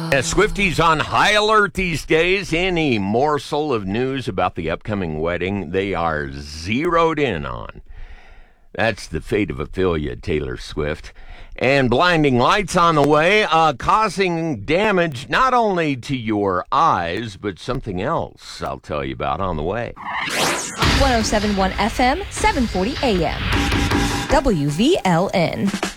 Swifties on high alert these days. Any morsel of news about the upcoming wedding, they are zeroed in on. That's the fate of Ophelia Taylor Swift. And blinding lights on the way, causing damage not only to your eyes, but something else I'll tell you about on the way. 107.1 FM, 740 AM. WVLN.